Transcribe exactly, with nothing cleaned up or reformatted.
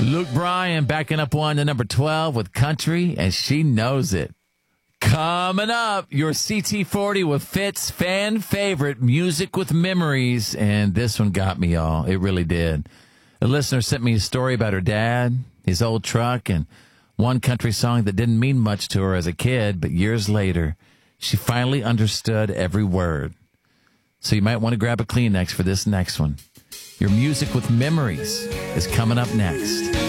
Luke Bryan backing up one to number twelve with Country, and she knows it. Coming up, your C T forty with Fitz fan favorite, Music with Memories. And this one got me, y'all. It really did. A listener sent me a story about her dad, his old truck, and one country song that didn't mean much to her as a kid, but years later, she finally understood every word. So you might want to grab a Kleenex for this next one. Your Music with Memories is coming up next.